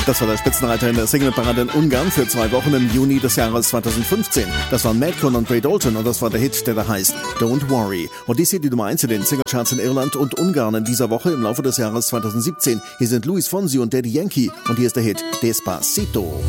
Das war der Spitzenreiter in der Singleparade in Ungarn für 2 Wochen im Juni des Jahres 2015. Das waren Madcon und Ray Dalton und das war der Hit, der da heißt Don't Worry. Und dies hier die Nummer 1 in den Singlecharts in Irland und Ungarn in dieser Woche im Laufe des Jahres 2017. Hier sind Luis Fonsi und Daddy Yankee und hier ist der Hit Despacito.